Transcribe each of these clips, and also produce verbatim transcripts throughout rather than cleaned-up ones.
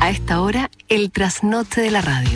A esta hora, el trasnoche de la radio.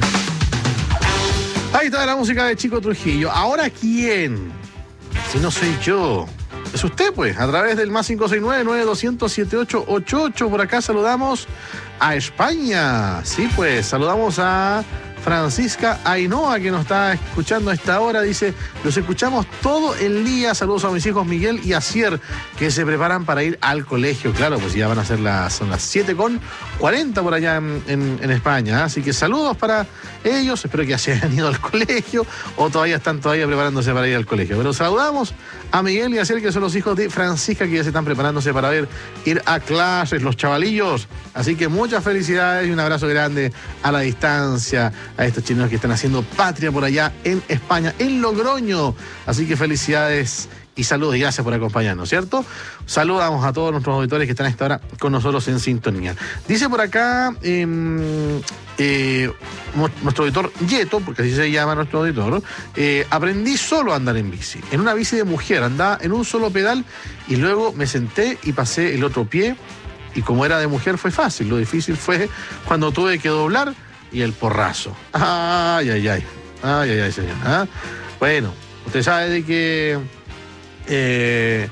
Ahí está la música de Chico Trujillo. ¿Ahora quién? Si no soy yo. Es usted, pues, a través del más cinco seis nueve, nueve dos cero cero, siete ocho ocho ocho. Por acá saludamos a España. Sí, pues, saludamos a Francisca Ainhoa, que nos está escuchando a esta hora. Dice, los escuchamos todo el día. Saludos a mis hijos Miguel y Asier, que se preparan para ir al colegio. Claro, pues ya van a ser las, son las siete con cuarenta por allá en, en, en España. Así que saludos para ellos. Espero que ya se hayan ido al colegio o todavía están todavía preparándose para ir al colegio. Pero saludamos a Miguel y Asier, que son los hijos de Francisca, que ya se están preparándose para ver, ir a clases, los chavalillos. Así que muchas felicidades y un abrazo grande a la distancia a estos chilenos que están haciendo patria por allá en España, en Logroño. Así que felicidades y saludos y gracias por acompañarnos, ¿cierto? Saludamos a todos nuestros auditores que están a esta hora con nosotros en sintonía. Dice por acá eh, eh, nuestro auditor Yeto, porque así se llama nuestro auditor, eh, aprendí solo a andar en bici, en una bici de mujer, andaba en un solo pedal y luego me senté y pasé el otro pie y como era de mujer fue fácil, lo difícil fue cuando tuve que doblar y el porrazo. Ay, ay, ay. Ay, ay, ay, señor. ¿Ah? Bueno, usted sabe de que eh, eh,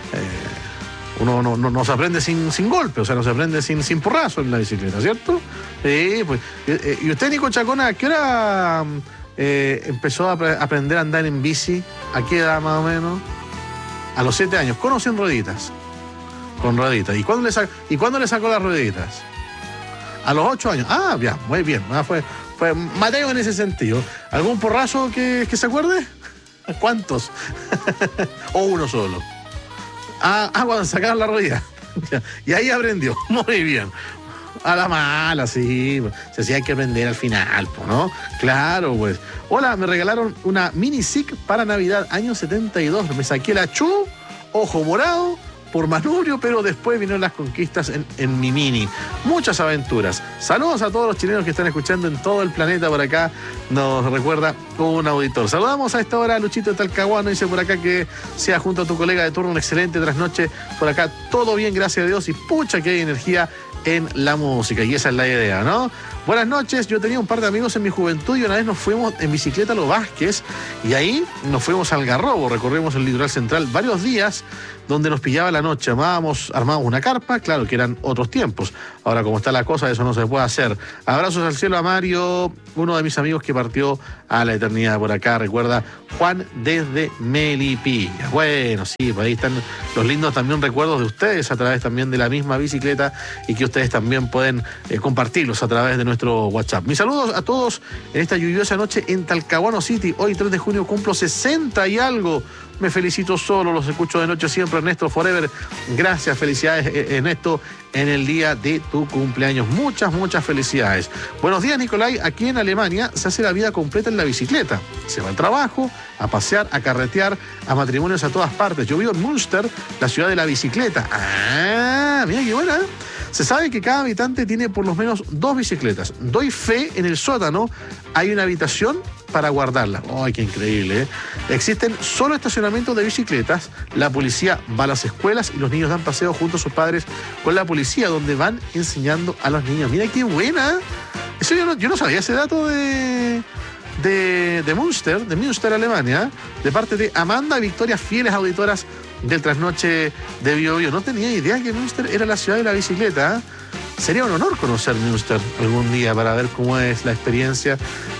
uno no, no, no se aprende sin, sin golpe, o sea, no se aprende sin, sin porrazo en la bicicleta, ¿cierto? Sí, pues. Eh, ¿Y usted, Nico Chacona, a qué hora eh, empezó a pre- aprender a andar en bici? ¿A qué edad más o menos? A los siete años, ¿con o sin rueditas? Con rueditas. ¿Y cuándo le, sac- ¿Y cuándo le sacó las rueditas? A los ocho años. Ah, ya, muy bien. Ah, fue, fue Mateo en ese sentido. ¿Algún porrazo que, que se acuerde? ¿Cuántos? ¿O uno solo? Ah, ah cuando sacaron la rodilla. Y ahí aprendió. Muy bien. A la mala, sí. Si sí, hay que aprender al final, ¿no? Claro, pues. Hola, me regalaron una mini S I C para Navidad, año setenta y dos. Me saqué la Chu, ojo morado, por manubrio, pero después vinieron las conquistas en, en mi mini. Muchas aventuras. Saludos a todos los chilenos que están escuchando en todo el planeta por acá. Nos recuerda un auditor. Saludamos a esta hora a Luchito de Talcahuano. Dice por acá que sea junto a tu colega de turno un excelente trasnoche. Por acá todo bien, gracias a Dios. Y pucha que hay energía en la música. Y esa es la idea, ¿no? Buenas noches. Yo tenía un par de amigos en mi juventud y una vez nos fuimos en bicicleta a Los Vázquez y ahí nos fuimos al Algarrobo. Recorrimos el litoral central varios días donde nos pillaba la noche. Amábamos, armábamos una carpa, claro que eran otros tiempos. Ahora, como está la cosa, eso no se puede hacer. Abrazos al cielo a Mario, uno de mis amigos que partió a la eternidad por acá. Recuerda, Juan desde Melipilla. Bueno, sí, por ahí están los lindos también recuerdos de ustedes a través también de la misma bicicleta y que ustedes también pueden eh, compartirlos a través de nuestro WhatsApp. Mis saludos a todos en esta lluviosa noche en Talcahuano City. Hoy, tres de junio, cumplo sesenta y algo. Me felicito solo, los escucho de noche siempre, Ernesto Forever. Gracias, felicidades, Ernesto, en el día de tu cumpleaños. Muchas, muchas felicidades. Buenos días, Nicolai. Aquí en Alemania se hace la vida completa en la bicicleta. Se va al trabajo, a pasear, a carretear, a matrimonios a todas partes. Yo vivo en Münster, la ciudad de la bicicleta. Ah, mira qué buena. Se sabe que cada habitante tiene por lo menos dos bicicletas. Doy fe, en el sótano hay una habitación para guardarlas. ¡Ay, qué increíble! ¿eh? Existen solo estacionamientos de bicicletas. La policía va a las escuelas y los niños dan paseo junto a sus padres con la policía, donde van enseñando a los niños. ¡Mira qué buena! Eso yo no, yo no sabía ese dato de... De, de Münster, de Münster, Alemania, de parte de Amanda y Victoria, fieles auditoras del trasnoche de Bio Bio. No tenía idea que Münster era la ciudad de la bicicleta. ¿eh? Sería un honor conocer Münster algún día para ver cómo es la experiencia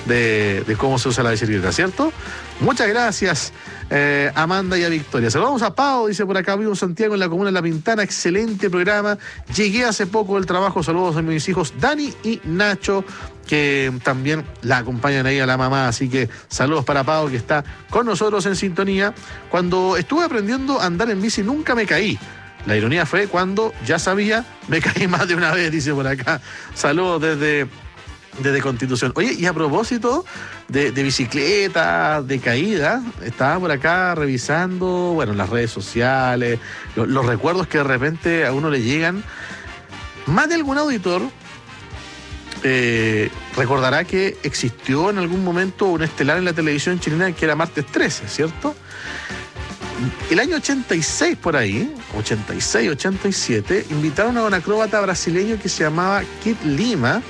de, de cómo se usa la bicicleta, ¿cierto? Muchas gracias, eh, Amanda y a Victoria. Saludamos a Pau, dice por acá, vivo en Santiago, en la comuna de La Pintana. Excelente programa. Llegué hace poco del trabajo. Saludos a mis hijos Dani y Nacho, que también la acompañan ahí a la mamá. Así que saludos para Pau, que está con nosotros en sintonía. Cuando estuve aprendiendo a andar en bici nunca me caí. La ironía fue cuando ya sabía, me caí más de una vez, dice por acá. Saludos desde, desde Constitución. Oye, y a propósito de, de bicicleta, de caída, estaba por acá revisando, bueno, las redes sociales, los, los recuerdos que de repente a uno le llegan. Más de algún auditor eh, recordará que existió en algún momento un estelar en la televisión chilena que era Martes trece, ¿cierto? El año ochenta y seis por ahí, ochenta y seis, ochenta y siete, invitaron a un acróbata brasileño que se llamaba Kid Lima,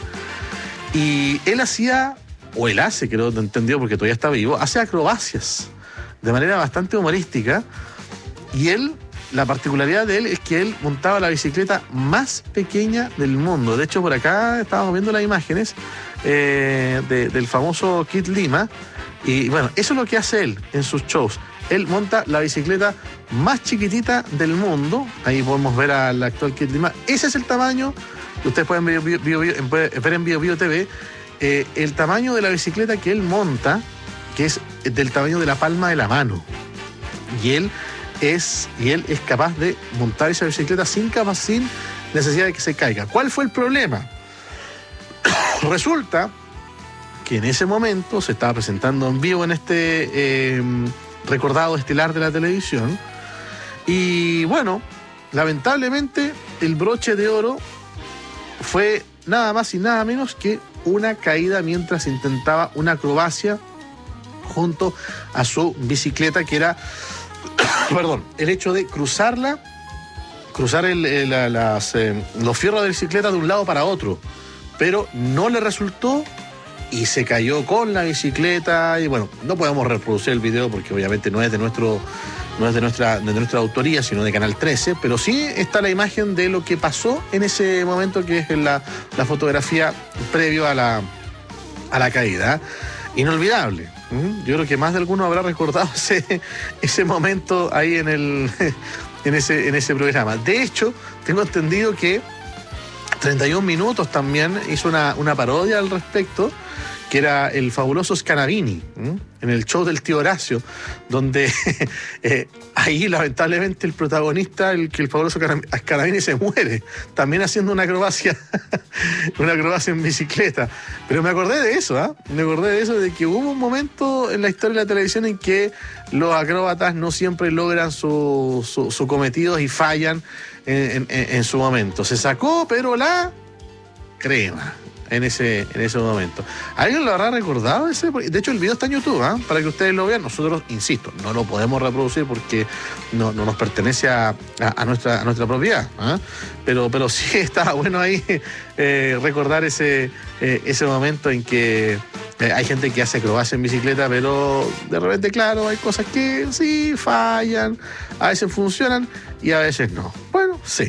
y él hacía, o él hace, creo, no entendió porque todavía está vivo, hace acrobacias de manera bastante humorística, y él, la particularidad de él es que él montaba la bicicleta más pequeña del mundo. De hecho, por acá estábamos viendo las imágenes eh, de, del famoso Kid Lima, y bueno, eso es lo que hace él en sus shows. Él monta la bicicleta más chiquitita del mundo. Ahí podemos ver al actual Kid Lima. Ese es el tamaño que ustedes pueden ver, ver, ver, ver en Bio Bio T V. Eh, el tamaño de la bicicleta que él monta, que es del tamaño de la palma de la mano. Y él es, y él es capaz de montar esa bicicleta sin, capaz, sin necesidad de que se caiga. ¿Cuál fue el problema? Resulta que en ese momento se estaba presentando en vivo en este... Eh, recordado estelar de la televisión, y bueno, lamentablemente el broche de oro fue nada más y nada menos que una caída mientras intentaba una acrobacia junto a su bicicleta, que era perdón, el hecho de cruzarla cruzar el, el, la, las, eh, los fierros de bicicleta de un lado para otro, pero no le resultó y se cayó con la bicicleta. Y bueno, no podemos reproducir el video porque obviamente no es de nuestro no es de nuestra, de nuestra autoría, sino de Canal trece, pero sí está la imagen de lo que pasó en ese momento, que es la, la fotografía previo a la, a la caída. Inolvidable. Yo creo que más de alguno habrá recordado ese, ese momento ahí en, el, en, ese, en ese programa. De hecho, tengo entendido que treinta y un minutos también hizo una, una parodia al respecto, que era el fabuloso Scanavini, ¿eh? En el show del tío Horacio, donde eh, ahí lamentablemente el protagonista, el que el fabuloso Scanavini se muere, también haciendo una acrobacia, una acrobacia en bicicleta. Pero me acordé de eso, ¿eh? me acordé de eso, de que hubo un momento en la historia de la televisión en que los acróbatas no siempre logran sus su, su cometidos y fallan en, en, en su momento. Se sacó, pero la crema. En ese, en ese momento. ¿Alguien lo habrá recordado ese? De hecho, el video está en YouTube, ¿eh? Para que ustedes lo vean. Nosotros, insisto, no lo podemos reproducir porque no, no nos pertenece a, a, a, nuestra, a nuestra propiedad, ¿eh? Pero, pero sí está bueno ahí eh, recordar ese, eh, ese momento en que eh, hay gente que hace acrobacia en bicicleta, pero de repente, claro, hay cosas que sí fallan, a veces funcionan y a veces no. Bueno, sí.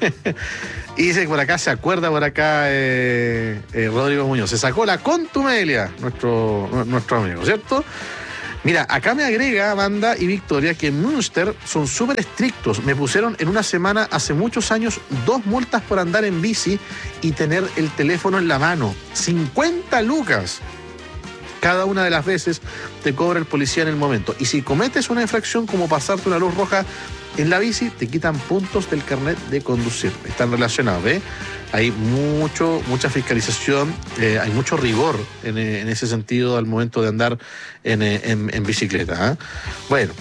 Y dice que por acá se acuerda, por acá eh, eh, Rodrigo Muñoz, se sacó la contumelia, nuestro, nuestro amigo, ¿cierto? Mira, acá me agrega Amanda y Victoria que en Münster son súper estrictos. Me pusieron en una semana, hace muchos años, dos multas por andar en bici y tener el teléfono en la mano. cincuenta lucas. Cada una de las veces te cobra el policía en el momento. Y si cometes una infracción como pasarte una luz roja en la bici, te quitan puntos del carnet de conducir. Están relacionados, ¿ves? Hay mucho, mucha fiscalización, eh, hay mucho rigor en, en ese sentido al momento de andar en, en, en bicicleta, ¿eh? Bueno,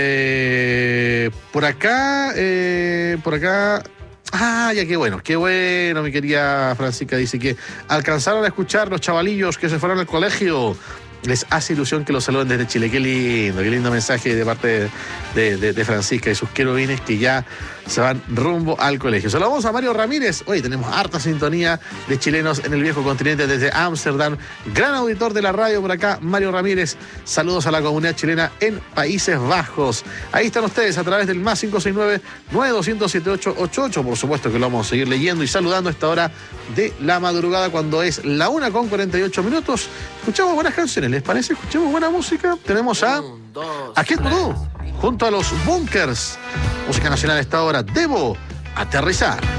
eh, por acá, eh, por acá... Ah, ya, qué bueno, qué bueno, mi querida Francisca. Dice que alcanzaron a escuchar los chavalillos que se fueron al colegio. Les hace ilusión que los saluden desde Chile. Qué lindo, qué lindo mensaje de parte de, de, de, de Francisca y sus querubines que ya se van rumbo al colegio. Saludamos a Mario Ramírez. Hoy tenemos harta sintonía de chilenos en el viejo continente desde Ámsterdam. Gran auditor de la radio por acá, Mario Ramírez. Saludos a la comunidad chilena en Países Bajos. Ahí están ustedes a través del más cinco seis nueve, nueve dos cero siete ocho ocho ocho. Por supuesto que lo vamos a seguir leyendo y saludando a esta hora de la madrugada cuando es la una con cuarenta y ocho minutos. Escuchamos buenas canciones, ¿les parece? Escuchemos buena música. Tenemos a... ¿A qué tú? Junto a los Bunkers. Música nacional a esta hora. Debo aterrizar.